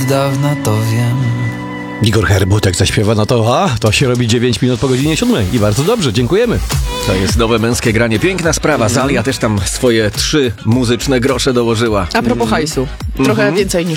dawna to wiem. Igor Herbut jak zaśpiewa, no to się robi 9 minut po godzinie 7. I bardzo dobrze, dziękujemy. To jest nowe męskie granie. Piękna sprawa. Zalia też tam swoje 3 muzyczne grosze dołożyła. A propos hajsu. Trochę więcej niż